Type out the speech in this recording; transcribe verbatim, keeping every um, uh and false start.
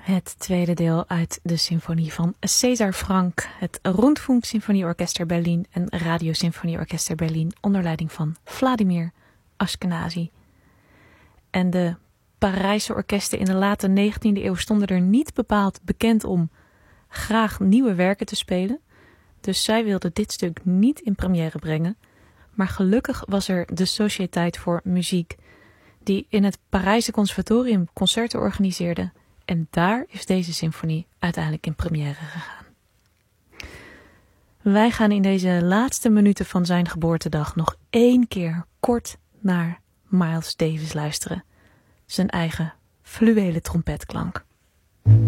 Het tweede deel uit de symfonie van César Franck, het Rundfunk Sinfonieorchester Berlin en Radio Sinfonieorchester Berlin onder leiding van Vladimir Ashkenazy. En de Parijse orkesten in de late negentiende eeuw stonden er niet bepaald bekend om graag nieuwe werken te spelen. Dus zij wilden dit stuk niet in première brengen. Maar gelukkig was er de Sociëteit voor Muziek, die in het Parijse conservatorium concerten organiseerde. En daar is deze symfonie uiteindelijk in première gegaan. Wij gaan in deze laatste minuten van zijn geboortedag nog één keer kort naar Miles Davis luisteren. Zijn eigen fluwelen trompetklank.